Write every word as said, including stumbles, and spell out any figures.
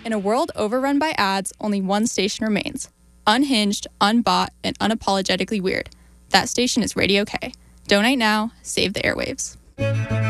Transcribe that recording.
In a world overrun by ads, only one station remains. Unhinged, unbought, and unapologetically weird. That station is Radio K. Donate now, save the airwaves.